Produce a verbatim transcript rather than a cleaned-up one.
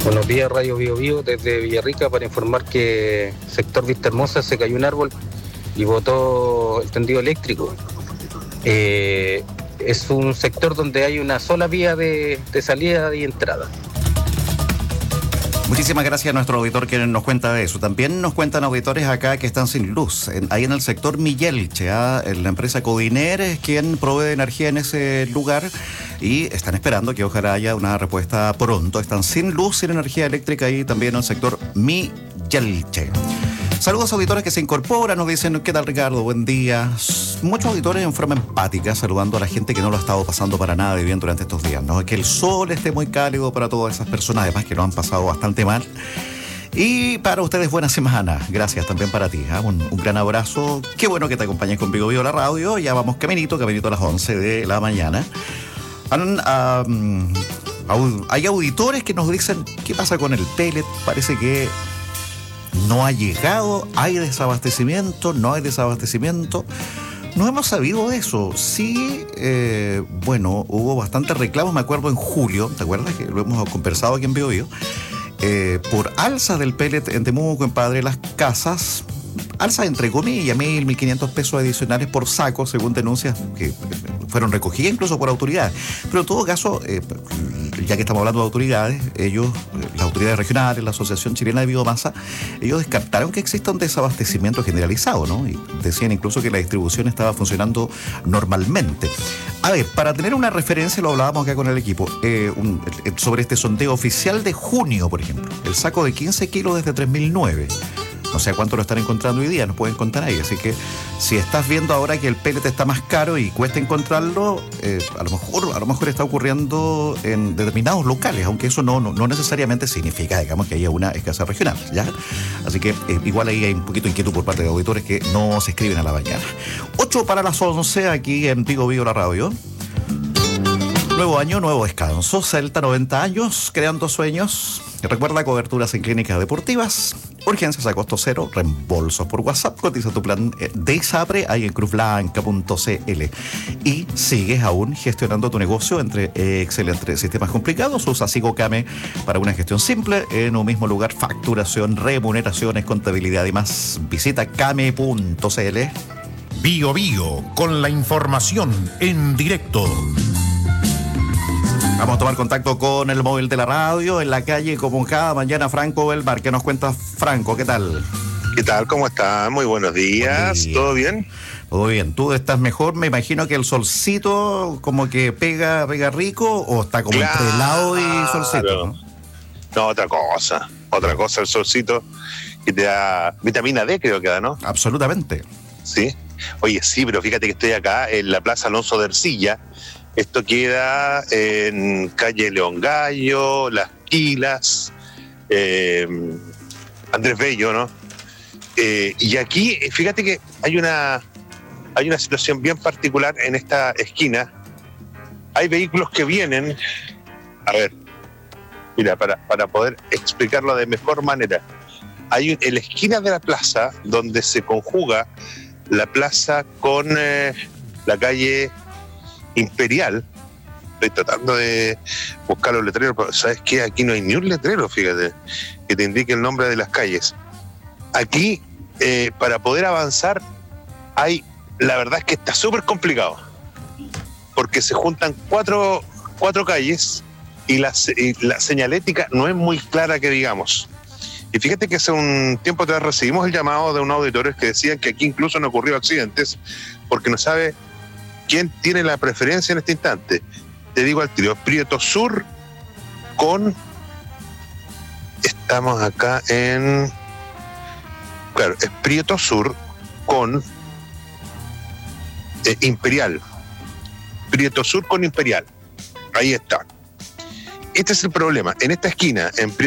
Buenos días, Radio Bio Bio, desde Villarrica para informar que sector Vista Hermosa se cayó un árbol y botó el tendido eléctrico. Eh, es un sector donde hay una sola vía de, de salida y entrada. Muchísimas gracias a nuestro auditor que nos cuenta de eso. También nos cuentan auditores acá que están sin luz. En, ahí en el sector Millelche, ¿eh? La empresa Codiner es quien provee energía en ese lugar y están esperando que ojalá haya una respuesta pronto. Están sin luz, sin energía eléctrica ahí también en el sector Millelche. Saludos a auditores que se incorporan, nos dicen, ¿qué tal Ricardo? Buen día. Muchos auditores en forma empática, saludando a la gente que no lo ha estado pasando para nada de bien durante estos días, ¿no? Que el sol esté muy cálido para todas esas personas, además que lo han pasado bastante mal. Y para ustedes, buena semana. Gracias también para ti, ¿eh? un, un gran abrazo. Qué bueno que te acompañes con Vigo Vigo la radio. Ya vamos caminito, caminito a las once de la mañana. Han, um, aud- hay auditores que nos dicen, ¿qué pasa con el pellet? Parece que no ha llegado, hay desabastecimiento, no hay desabastecimiento. No hemos sabido de eso. Sí, eh, bueno, hubo bastantes reclamos, me acuerdo en julio, ¿te acuerdas? Que lo hemos conversado aquí en Bio Bio, eh, por alza del pellet en Temuco, en Padre Las Casas. Alza entre comillas, mil, mil quinientos pesos adicionales por saco, según denuncias que fueron recogidas incluso por autoridades. Pero en todo caso, eh, ya que estamos hablando de autoridades, ellos, las autoridades regionales, la Asociación Chilena de Biomasa, ellos descartaron que exista un desabastecimiento generalizado, ¿no? Y decían incluso que la distribución estaba funcionando normalmente. A ver, para tener una referencia, lo hablábamos acá con el equipo, eh, un, sobre este sondeo oficial de junio, por ejemplo. El saco de quince kilos desde tres mil nueve. No sé a cuánto lo están encontrando hoy día, nos pueden contar ahí. Así que si estás viendo ahora que el pellet está más caro y cuesta encontrarlo, eh, a lo mejor a lo mejor está ocurriendo en determinados locales, aunque eso no, no, no necesariamente significa, digamos, que haya una escasez regional, ¿ya? Así que eh, igual ahí hay un poquito de inquietud por parte de auditores que no se escriben a la mañana. ocho para las once aquí en Vigo Vigo la radio. Nuevo año, nuevo descanso. Celta, noventa años, creando sueños. Recuerda, coberturas en clínicas deportivas, urgencias a costo cero, reembolsos por WhatsApp. Cotiza tu plan de ISAPRE ahí en cruz blanca punto c l. Y sigues aún gestionando tu negocio entre Excel, entre sistemas complicados. Usa SigoCame para una gestión simple en un mismo lugar. Facturación, remuneraciones, contabilidad y más. Visita came punto c l. Bio Bio, con la información en directo. Vamos a tomar contacto con el móvil de la radio en la calle como cada mañana. Franco Belmar, ¿qué nos cuenta Franco? ¿Qué tal? ¿Qué tal? ¿Cómo está? Muy buenos días. Buen día. ¿Todo bien? Todo bien. ¿Tú estás mejor? Me imagino que el solcito como que pega, pega rico, o está como Claro. entre helado y solcito, ¿no? No, otra cosa. Otra cosa, el solcito que te da vitamina D, creo que da, ¿no? Absolutamente. Sí. Oye, sí, pero fíjate que estoy acá en la Plaza Alonso de Ercilla. Esto queda en calle León Gallo, Las Quilas, eh, Andrés Bello, ¿no? Eh, y aquí, fíjate que hay una, hay una situación bien particular en esta esquina. Hay vehículos que vienen, a ver, mira, para, para poder explicarlo de mejor manera. Hay un, en la esquina de la plaza, donde se conjuga la plaza con eh, la calle Imperial. Estoy tratando de buscar los letreros, pero ¿sabes qué? Aquí no hay ni un letrero, fíjate, que te indique el nombre de las calles. Aquí, eh, para poder avanzar, hay, la verdad es que está súper complicado, porque se juntan cuatro, cuatro calles y la, y la señalética no es muy clara, que digamos. Y fíjate que hace un tiempo atrás recibimos el llamado de unos auditores que decían que aquí incluso han ocurrido accidentes, porque no sabe quién tiene la preferencia en este instante. Te digo al tiro, Prieto Sur con... Estamos acá en... Claro, es Prieto Sur con eh, Imperial. Prieto Sur con Imperial. Ahí está. Este es el problema. En esta esquina, en Prieto